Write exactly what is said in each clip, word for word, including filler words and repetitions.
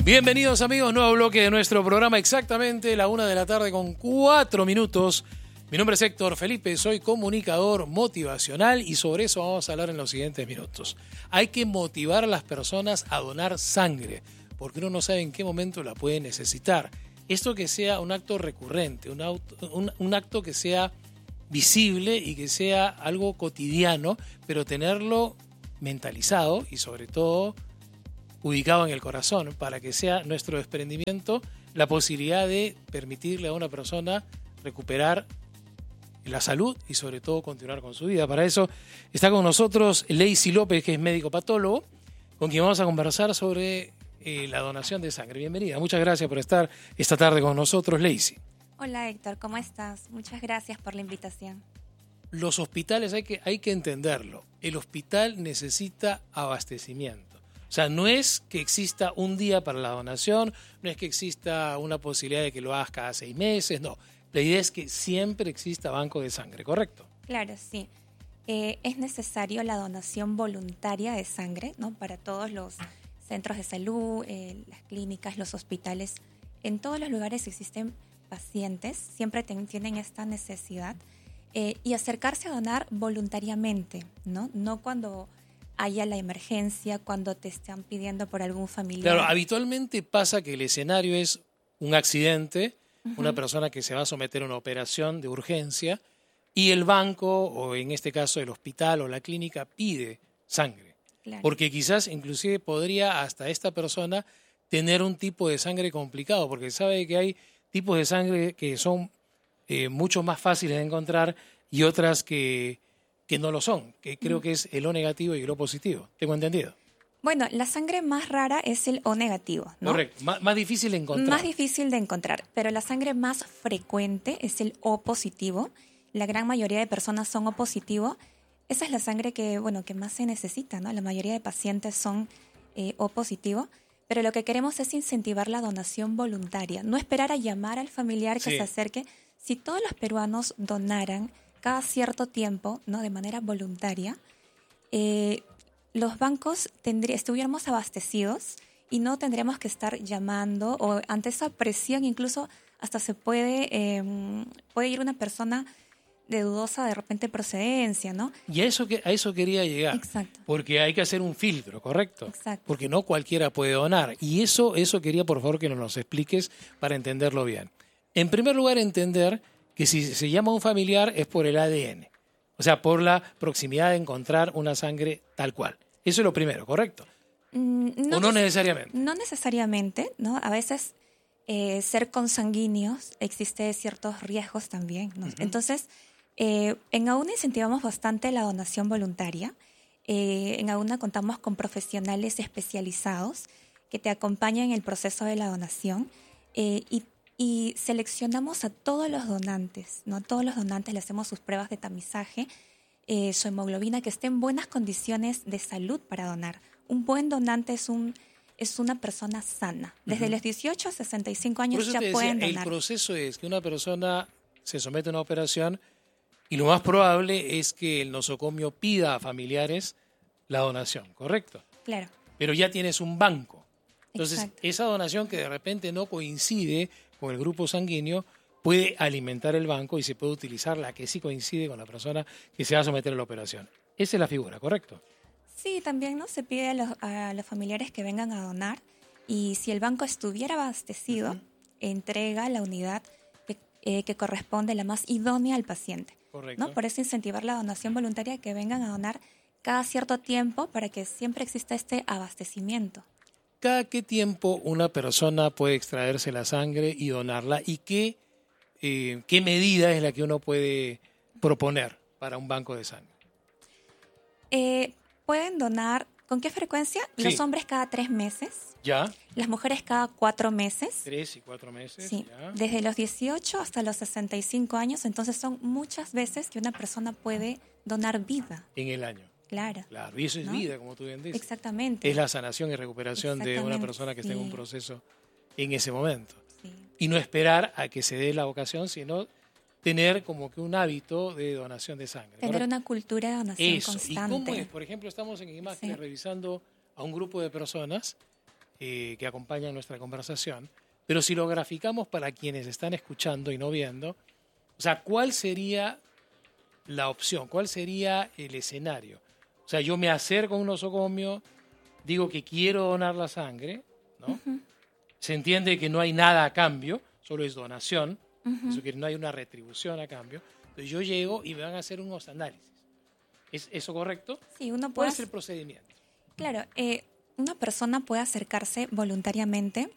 Bienvenidos amigos, nuevo bloque de nuestro programa, exactamente la una de la tarde con cuatro minutos. Mi nombre es Héctor Felipe, soy comunicador motivacional y sobre eso vamos a hablar en los siguientes minutos. Hay que motivar a las personas a donar sangre, porque uno no sabe en qué momento la puede necesitar. Esto que sea un acto recurrente, un, auto, un, un acto que sea visible y que sea algo cotidiano, pero tenerlo mentalizado y sobre todo ubicado en el corazón para que sea nuestro desprendimiento la posibilidad de permitirle a una persona recuperar la salud y sobre todo continuar con su vida. Para eso está con nosotros Leisy López, que es médico patólogo, con quien vamos a conversar sobre eh, la donación de sangre. Bienvenida, muchas gracias por estar esta tarde con nosotros, Leisy. Hola Héctor, ¿cómo estás? Muchas gracias por la invitación. Los hospitales hay que, hay que entenderlo. El hospital necesita abastecimiento. O sea, no es que exista un día para la donación, no es que exista una posibilidad de que lo hagas cada seis meses, no. La idea es que siempre exista banco de sangre, ¿correcto? Claro, sí. Eh, es necesario la donación voluntaria de sangre, ¿no? Para todos los centros de salud, eh, las clínicas, los hospitales. En todos los lugares existen pacientes, siempre ten, tienen esta necesidad. Eh, y acercarse a donar voluntariamente, ¿no? No cuando haya la emergencia, cuando te están pidiendo por algún familiar. Claro, habitualmente pasa que el escenario es un accidente, uh-huh. una persona que se va a someter a una operación de urgencia y el banco, o en este caso el hospital o la clínica, pide sangre. Claro. Porque quizás inclusive podría hasta esta persona tener un tipo de sangre complicado, porque sabe que hay tipos de sangre que son eh, mucho más fáciles de encontrar y otras que... que no lo son, que creo que es el O negativo y el O positivo. ¿Tengo entendido? Bueno, la sangre más rara es el O negativo, ¿no? Correcto, más, más difícil de encontrar. Más difícil de encontrar, pero la sangre más frecuente es el O positivo. La gran mayoría de personas son O positivo. Esa es la sangre que, bueno, que más se necesita, ¿no? La mayoría de pacientes son eh, O positivo, pero lo que queremos es incentivar la donación voluntaria, no esperar a llamar al familiar que sí. se acerque. Si todos los peruanos donaran cada cierto tiempo, ¿no? De manera voluntaria, eh, los bancos tendría, estuviéramos abastecidos y no tendríamos que estar llamando o ante esa presión incluso hasta se puede, eh, puede ir una persona de dudosa de repente procedencia, ¿no? Y a eso, que, a eso quería llegar. Exacto. Porque hay que hacer un filtro, ¿correcto? Exacto. Porque no cualquiera puede donar. Y eso, eso quería por favor que nos lo expliques para entenderlo bien. En primer lugar, entender que si se llama a un familiar es por el A D N, o sea, por la proximidad de encontrar una sangre tal cual. Eso es lo primero, ¿correcto? Mm, no ¿O no necesariamente? No necesariamente, ¿no? A veces eh, ser consanguíneos existe ciertos riesgos también, ¿no? Uh-huh. Entonces, eh, en AUNA incentivamos bastante la donación voluntaria. Eh, en AUNA contamos con profesionales especializados que te acompañan en el proceso de la donación eh, y Y seleccionamos a todos los donantes, ¿no? A todos los donantes le hacemos sus pruebas de tamizaje, eh, su hemoglobina, que esté en buenas condiciones de salud para donar. Un buen donante es, un, es una persona sana. Desde uh-huh. los dieciocho a sesenta y cinco años ya decía, pueden donar. El proceso es que una persona se somete a una operación y lo más probable es que el nosocomio pida a familiares la donación, ¿correcto? Claro. Pero ya tienes un banco. Entonces, exacto. Esa donación que de repente no coincide con el grupo sanguíneo puede alimentar el banco y se puede utilizar la que sí coincide con la persona que se va a someter a la operación. Esa es la figura, ¿correcto? Sí, también no se pide a los, a los familiares que vengan a donar y si el banco estuviera abastecido, uh-huh. entrega la unidad que, eh, que corresponde la más idónea al paciente. Correcto. ¿No? Por eso incentivar la donación voluntaria, que vengan a donar cada cierto tiempo para que siempre exista este abastecimiento. ¿Cada qué tiempo una persona puede extraerse la sangre y donarla? ¿Y qué, eh, qué medida es la que uno puede proponer para un banco de sangre? Eh, pueden donar, ¿con qué frecuencia? Sí. Los hombres cada tres meses. ¿Ya? Las mujeres cada cuatro meses. Tres y cuatro meses. Sí, ya. Desde los dieciocho hasta los sesenta y cinco años. Entonces son muchas veces que una persona puede donar vida. En el año. Claro. Claro, y eso es ¿no? vida, como tú bien dices. Exactamente. Es la sanación y recuperación de una persona que sí. está en un proceso en ese momento. Sí. Y no esperar a que se dé la ocasión, sino tener como que un hábito de donación de sangre. Tener ¿correcto? una cultura de donación Eso. constante. ¿Y cómo es? Por ejemplo, estamos en imágenes sí. revisando a un grupo de personas eh, que acompañan nuestra conversación, pero si lo graficamos para quienes están escuchando y no viendo, o sea, ¿cuál sería la opción? ¿Cuál sería el escenario? O sea, yo me acerco a un nosocomio, digo que quiero donar la sangre, ¿no? Uh-huh. Se entiende que no hay nada a cambio, solo es donación, uh-huh. Eso que no hay una retribución a cambio. Entonces yo llego y me van a hacer unos análisis. ¿Es eso correcto? Sí, uno puede... ¿Cuál es el procedimiento? Claro, eh, una persona puede acercarse voluntariamente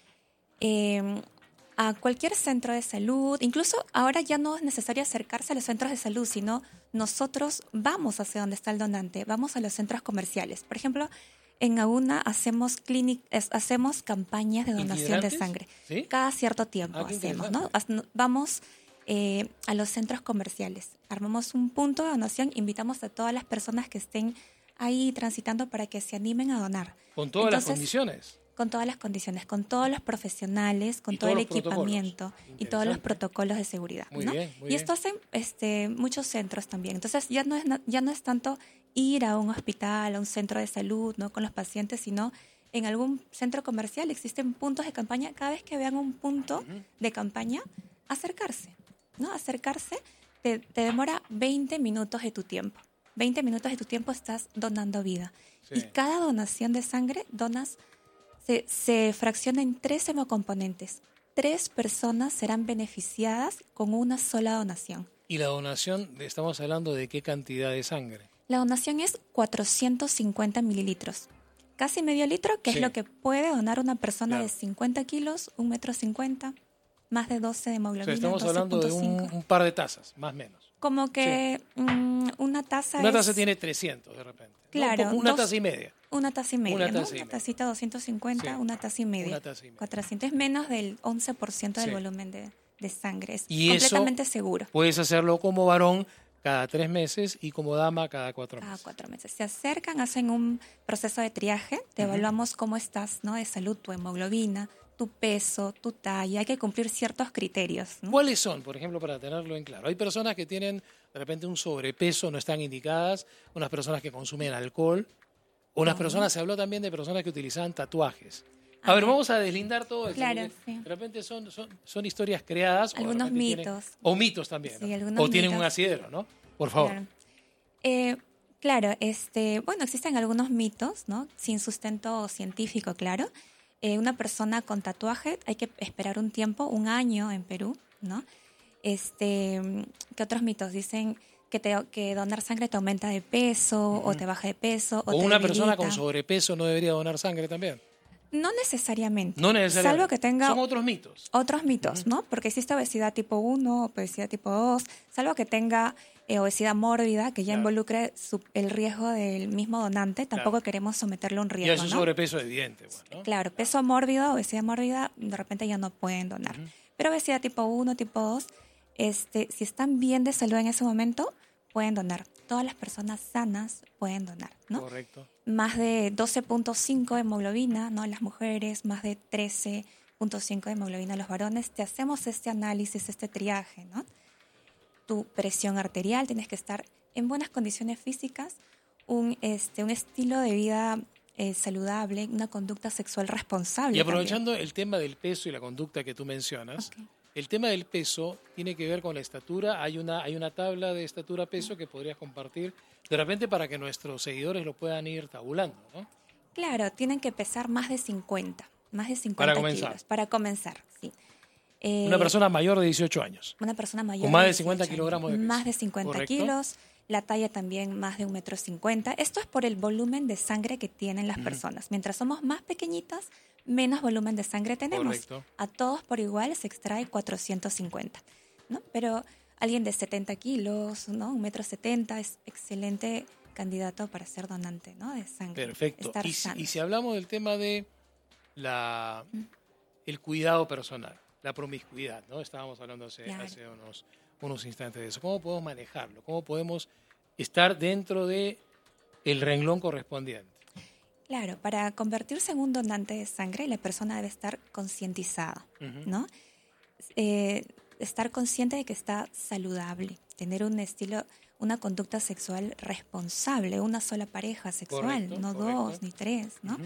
eh, a cualquier centro de salud. Incluso ahora ya no es necesario acercarse a los centros de salud, sino nosotros vamos hacia donde está el donante, vamos a los centros comerciales. Por ejemplo, en AUNA hacemos clinic, hacemos campañas de donación de sangre. ¿Sí? Cada cierto tiempo ah, hacemos, ¿no? Vamos eh, a los centros comerciales, armamos un punto de donación, invitamos a todas las personas que estén ahí transitando para que se animen a donar. ¿Con todas Entonces, las condiciones? Con todas las condiciones, con todos los profesionales, con todo el equipamiento y todos los protocolos de seguridad. Muy ¿no? bien, muy y esto hacen este, muchos centros también. Entonces ya no es ya no es tanto ir a un hospital, a un centro de salud, ¿no? Con los pacientes, sino en algún centro comercial existen puntos de campaña. Cada vez que vean un punto uh-huh. de campaña, acercarse, ¿no? Acercarse te, te demora veinte minutos de tu tiempo. veinte minutos de tu tiempo estás donando vida. Sí. Y cada donación de sangre donas Se, se fracciona en tres hemocomponentes. Tres personas serán beneficiadas con una sola donación. ¿Y la donación, estamos hablando de qué cantidad de sangre? La donación es cuatrocientos cincuenta mililitros. Casi medio litro, que sí. es lo que puede donar una persona claro. de cincuenta kilos, un metro cincuenta, más de doce de hemoglobina. O sea, estamos hablando de un, un par de tazas, más o menos. Como que sí. um, una taza Una taza es... tiene trescientos de repente. Claro. ¿no? Una dos, taza y media. Una taza y media, una ¿no? taza y Una media. tacita doscientos cincuenta, sí. una taza y media. Una taza y media. cuatrocientos, es menos del once por ciento del sí. volumen de, de sangre. Es y completamente eso seguro. Puedes hacerlo como varón cada tres meses y como dama cada cuatro cada meses. Cada cuatro meses. Se acercan, hacen un proceso de triaje, te uh-huh. evaluamos cómo estás, ¿no? De salud, tu hemoglobina, tu peso, tu talla. Hay que cumplir ciertos criterios, ¿no? ¿Cuáles son, por ejemplo, para tenerlo en claro? Hay personas que tienen de repente un sobrepeso, no están indicadas, unas personas que consumen alcohol, unas uh-huh. personas, se habló también de personas que utilizaban tatuajes. A ah, ver, vamos a deslindar todo esto. Claro, sí. De repente son, son, son historias creadas. Algunos o mitos. Tienen, o mitos también. Sí, ¿no? O tienen mitos. un asidero, ¿no? Por favor. Claro, eh, claro este, bueno, existen algunos mitos, ¿no? Sin sustento científico, claro. Eh, una persona con tatuaje hay que esperar un tiempo, un año en Perú, ¿no? Este, ¿qué otros mitos? Dicen que, te, que donar sangre te aumenta de peso uh-huh. o te baja de peso. O, o te una debilita. Persona con sobrepeso no debería donar sangre también. No necesariamente. No necesariamente. Salvo que tenga... Son otros mitos. Otros mitos, uh-huh. ¿no? Porque existe obesidad tipo uno, obesidad tipo dos, salvo que tenga eh, obesidad mórbida, que ya claro. involucre su, el riesgo del mismo donante, tampoco claro. queremos someterlo a un riesgo, y eso es ¿no? sobrepeso evidente. Bueno, ¿no? Claro, peso mórbido, obesidad mórbida, de repente ya no pueden donar. Uh-huh. Pero obesidad tipo uno, tipo dos, este, si están bien de salud en ese momento, pueden donar. Todas las personas sanas pueden donar, ¿no? Correcto. Más de doce punto cinco de hemoglobina, ¿no? Las mujeres, más de trece punto cinco de hemoglobina los varones. Te hacemos este análisis, este triaje, ¿no? Tu presión arterial, tienes que estar en buenas condiciones físicas, un, este, un estilo de vida eh, saludable, una conducta sexual responsable. Y aprovechando también. el tema del peso y la conducta que tú mencionas, okay. el tema del peso tiene que ver con la estatura. Hay una, hay una tabla de estatura-peso que podrías compartir de repente para que nuestros seguidores lo puedan ir tabulando, ¿no? Claro, tienen que pesar más de cincuenta, más de cincuenta para comenzar. kilos. Para comenzar, sí. Eh, una persona mayor de dieciocho años. Una persona mayor con más de, de cincuenta kilogramos de peso. Más de cincuenta ¿correcto? Kilos. La talla también más de un metro cincuenta. Esto es por el volumen de sangre que tienen las uh-huh. personas. Mientras somos más pequeñitas, menos volumen de sangre tenemos. Correcto. A todos por igual se extrae cuatrocientos cincuenta, ¿no? Pero alguien de setenta kilos, ¿no? Un metro setenta es excelente candidato para ser donante, ¿no? De sangre. Perfecto. Y si, y si hablamos del tema de la uh-huh. el cuidado personal, la promiscuidad, ¿no? Estábamos hablando hace, claro. hace unos, unos instantes de eso. ¿Cómo podemos manejarlo? ¿Cómo podemos estar dentro de el renglón correspondiente? Claro, para convertirse en un donante de sangre, la persona debe estar concientizada, uh-huh. ¿no? Eh, estar consciente de que está saludable, tener un estilo, una conducta sexual responsable, una sola pareja sexual, correcto, no correcto. dos ni tres, ¿no? Uh-huh.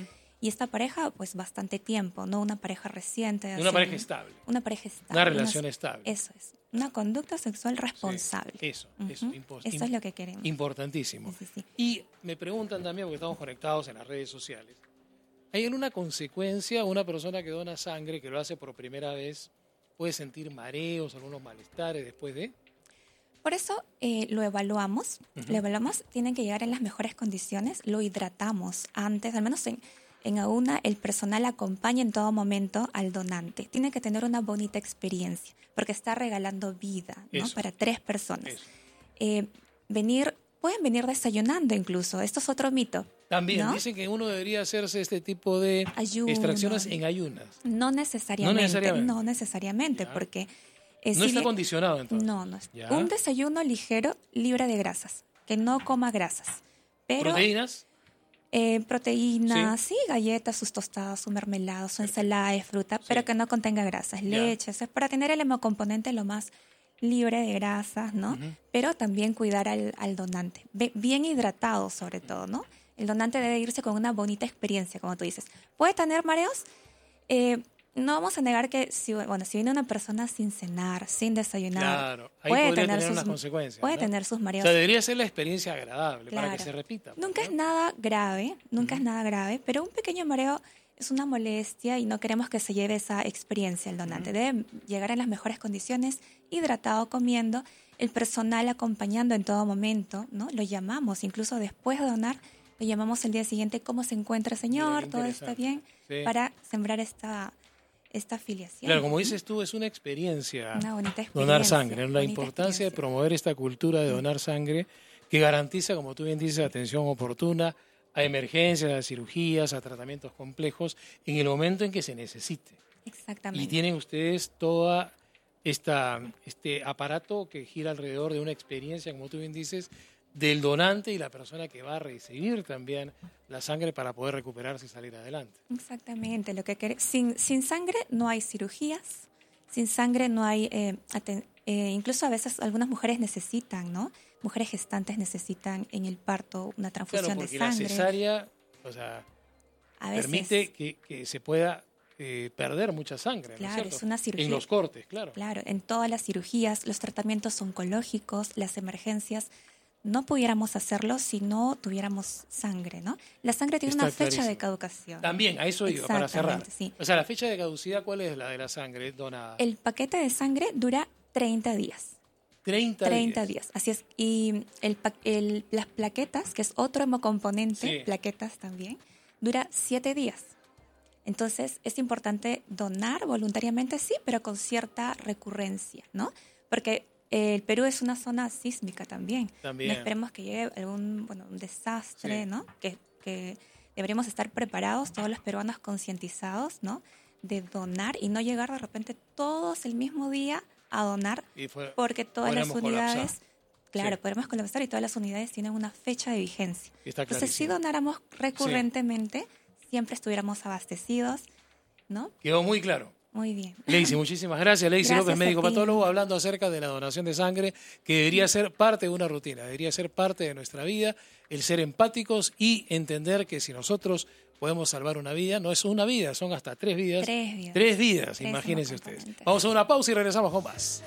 Y esta pareja, pues bastante tiempo, no una pareja reciente. Una así, pareja estable. Una pareja estable. Una relación una, estable. Eso es. Una conducta sexual responsable. Sí, eso, uh-huh. eso. Impo- eso es lo que queremos. Importantísimo. Sí, sí, sí. Y me preguntan también, porque estamos conectados en las redes sociales, ¿hay alguna consecuencia una persona que dona sangre, que lo hace por primera vez, puede sentir mareos, algunos malestares después de...? Por eso eh, lo evaluamos, uh-huh. lo evaluamos, tienen que llegar en las mejores condiciones, lo hidratamos antes, al menos en, en AUNA el personal acompaña en todo momento al donante. Tiene que tener una bonita experiencia, porque está regalando vida, ¿no? Para tres personas. Eh, venir, pueden venir desayunando incluso, esto es otro mito. También, ¿no? Dicen que uno debería hacerse este tipo de Ayuno. extracciones en ayunas. No necesariamente, no necesariamente, no necesariamente porque... Eh, no si está bien, condicionado entonces. No, no. Un desayuno ligero, libre de grasas, que no coma grasas. Pero, ¿proteínas? Eh, proteínas, sí. sí, galletas, sus tostadas, su mermelada, su ensalada de fruta, sí. pero que no contenga grasas, ya. leche, eso es para tener el hemocomponente lo más libre de grasas, ¿no? Uh-huh. Pero también cuidar al, al donante, bien hidratado sobre todo, ¿no? El donante debe irse con una bonita experiencia, como tú dices. ¿Puede tener mareos? Eh, No vamos a negar que si, bueno, si viene una persona sin cenar, sin desayunar, claro, ahí puede tener, tener sus unas consecuencias. Puede ¿no? tener sus mareos. O sea, debería ser la experiencia agradable claro. para que se repita. Nunca ¿no? es nada grave, nunca uh-huh. es nada grave, pero un pequeño mareo es una molestia y no queremos que se lleve esa experiencia el donante. Uh-huh. Debe llegar en las mejores condiciones, hidratado, comiendo, el personal acompañando en todo momento, ¿no? Lo llamamos, incluso después de donar, lo llamamos el día siguiente, ¿cómo se encuentra, señor? ¿Todo está bien? Sí. Para sembrar esta... esta afiliación. Claro, como dices tú, es una experiencia, una bonita experiencia donar sangre, la importancia de promover esta cultura de donar sangre que garantiza, como tú bien dices, atención oportuna a emergencias, a cirugías, a tratamientos complejos en el momento en que se necesite. Exactamente. Y tienen ustedes todo esta, este aparato que gira alrededor de una experiencia, como tú bien dices, del donante y la persona que va a recibir también la sangre para poder recuperarse y salir adelante. Exactamente. Lo que quer- sin, sin sangre no hay cirugías, sin sangre no hay... Eh, aten- eh, incluso a veces algunas mujeres necesitan, ¿no? Mujeres gestantes necesitan en el parto una transfusión claro, de sangre. La cesárea, o sea, a veces, permite que, que se pueda eh, perder mucha sangre, claro, ¿no es cierto? Es una cirugía. En los cortes, claro. Claro, en todas las cirugías, los tratamientos oncológicos, las emergencias... No pudiéramos hacerlo si no tuviéramos sangre, ¿no? La sangre tiene Está una fecha clarísimo. de caducación. También, a eso iba, para cerrar. Sí. O sea, la fecha de caducidad, ¿cuál es la de la sangre donada? El paquete de sangre dura treinta días. treinta, treinta días. Así es. Y el, el, las plaquetas, que es otro hemocomponente, sí. plaquetas también, dura siete días. Entonces, es importante donar voluntariamente, sí, pero con cierta recurrencia, ¿no? Porque... El Perú es una zona sísmica también. También. No esperemos que llegue algún bueno, un desastre, sí. ¿no? Que, que deberíamos estar preparados, todos los peruanos concientizados, ¿no? De donar y no llegar de repente todos el mismo día a donar, fue, porque todas las unidades, colapsar. claro, sí. podemos colapsar y todas las unidades tienen una fecha de vigencia. Entonces, si donáramos recurrentemente, sí. siempre estuviéramos abastecidos, ¿no? Quedó muy claro. Muy bien. Leisy, muchísimas gracias. Leisy López, médico patólogo, hablando acerca de la donación de sangre, que debería ser parte de una rutina, debería ser parte de nuestra vida, el ser empáticos y entender que si nosotros podemos salvar una vida, no es una vida, son hasta tres vidas. Tres vidas. Tres vidas, tres imagínense ustedes. Vamos a una pausa y regresamos con más.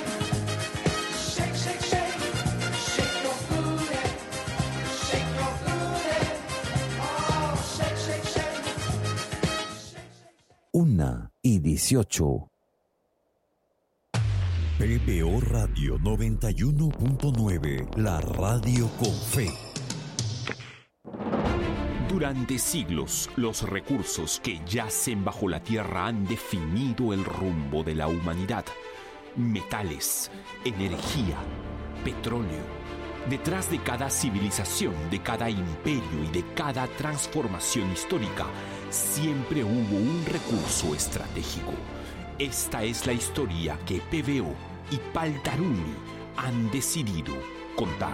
Una y dieciocho. P B O Radio noventa y uno punto nueve, la radio con fe. Durante siglos, los recursos que yacen bajo la tierra han definido el rumbo de la humanidad. Metales, energía, petróleo. Detrás de cada civilización, de cada imperio y de cada transformación histórica, siempre hubo un recurso estratégico. Esta es la historia que P B O y Paltaruni han decidido contar.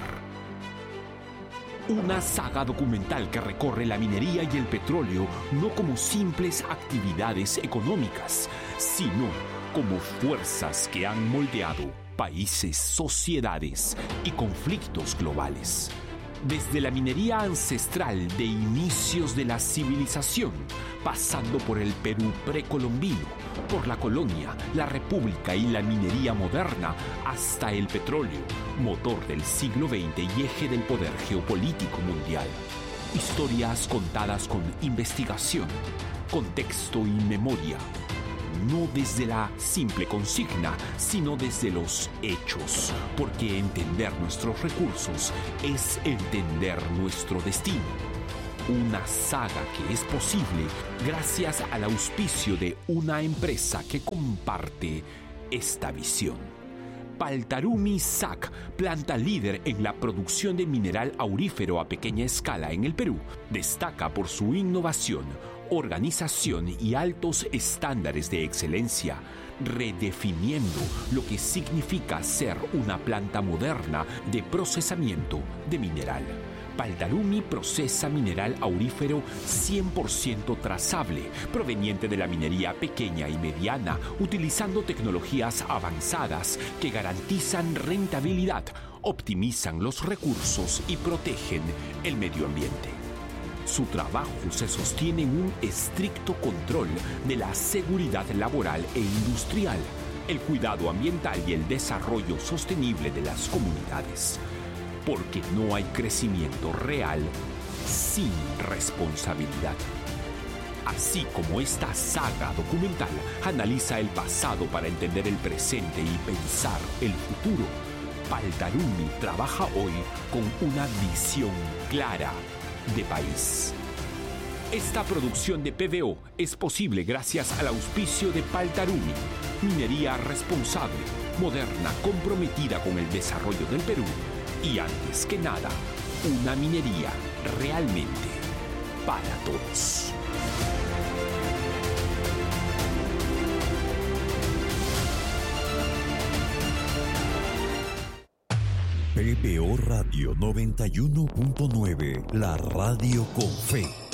Una saga documental que recorre la minería y el petróleo no como simples actividades económicas, sino como fuerzas que han moldeado países, sociedades y conflictos globales. Desde la minería ancestral de inicios de la civilización, pasando por el Perú precolombino, por la colonia, la república y la minería moderna, hasta el petróleo, motor del siglo veinte y eje del poder geopolítico mundial. Historias contadas con investigación, contexto y memoria. No desde la simple consigna, sino desde los hechos, porque entender nuestros recursos es entender nuestro destino. Una saga que es posible gracias al auspicio de una empresa que comparte esta visión. Paltarumi S A C, planta líder en la producción de mineral aurífero a pequeña escala en el Perú, destaca por su innovación, organización y altos estándares de excelencia, redefiniendo lo que significa ser una planta moderna de procesamiento de mineral. Paltarumi procesa mineral aurífero cien por ciento trazable, proveniente de la minería pequeña y mediana, utilizando tecnologías avanzadas que garantizan rentabilidad, optimizan los recursos y protegen el medio ambiente. Su trabajo se sostiene en un estricto control de la seguridad laboral e industrial, el cuidado ambiental y el desarrollo sostenible de las comunidades. Porque no hay crecimiento real sin responsabilidad. Así como esta saga documental analiza el pasado para entender el presente y pensar el futuro, Paltarumi trabaja hoy con una visión clara de país. Esta producción de P V O es posible gracias al auspicio de Paltarumi, minería responsable, moderna, comprometida con el desarrollo del Perú y, antes que nada, una minería realmente para todos. P V O Radio noventa y uno punto nueve, la radio con fe.